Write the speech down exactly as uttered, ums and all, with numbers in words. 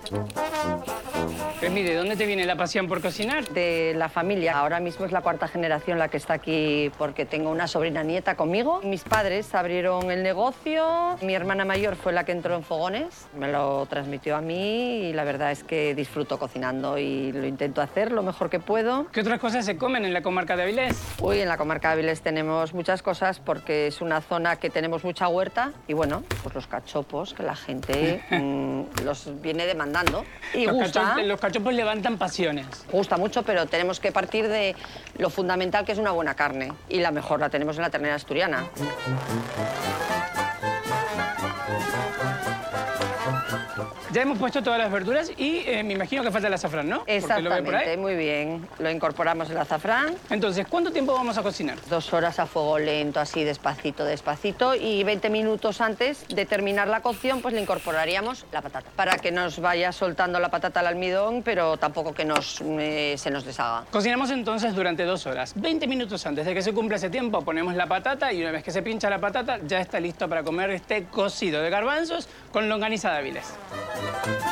Esmi, ¿de dónde te viene la pasión por cocinar? De la familia. Ahora mismo es la cuarta generación la que está aquí porque tengo una sobrina nieta conmigo. Mis padres abrieron el negocio. Mi hermana mayor fue la que entró en fogones. Me lo transmitió a mí y la verdad es que disfruto cocinando y lo intento hacer lo mejor que puedo. ¿Qué otras cosas se comen en la comarca de Avilés? Uy, en la comarca de Avilés tenemos muchas cosas porque es una zona que tenemos mucha huerta y bueno, pues los cachopos que la gente mmm, los viene demandando y los gusta. Cachopos, los cachopos levantan pasiones. Gusta mucho, pero tenemos que partir de lo fundamental que es una buena carne y la mejor la tenemos en la ternera asturiana. Ya hemos puesto todas las verduras y eh, me imagino que falta el azafrán, ¿no? Exactamente, muy bien. Lo incorporamos el azafrán. Entonces, ¿cuánto tiempo vamos a cocinar? Dos horas a fuego lento, así despacito, despacito. Y veinte minutos antes de terminar la cocción, pues le incorporaríamos la patata. Para que nos vaya soltando la patata al almidón, pero tampoco que nos, eh, se nos deshaga. Cocinamos entonces durante dos horas. veinte minutos antes de que se cumpla ese tiempo, ponemos la patata y una vez que se pincha la patata, ya está listo para comer este cocido de garbanzos con longaniza de Avilés.